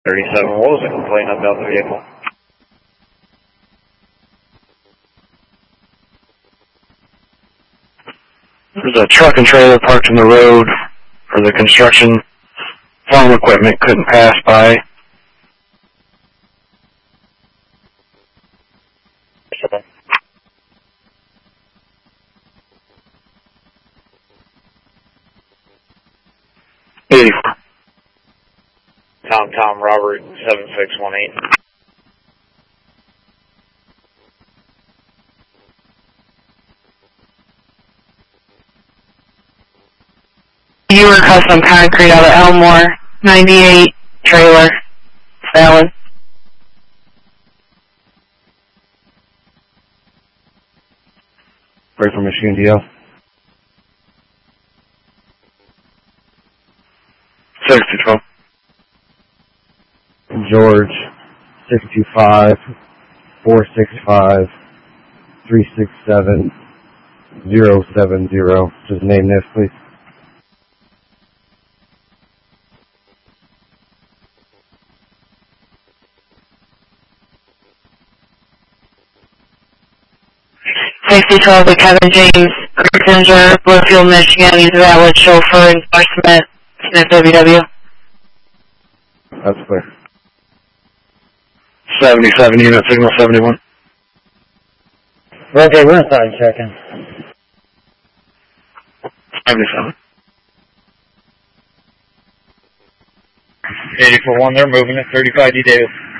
37, what was the complaint about the vehicle? There's a truck and trailer parked in the road for the construction. Farm equipment couldn't pass by. Tom, Robert, 7618. You were custom concrete out of Elmore, 98 trailer, Fallon. Right from Michigan DL. 6-12. George, 625-465-367-070. Just name this, please. $6012 to Kevin James, Messenger, Bluefield, Michigan. He's a valid chauffeur enforcement, Smith WW. That's clear. 77 unit, signal 71. Okay, we're inside checking. 77. 84-1, they're moving at 35D Davis.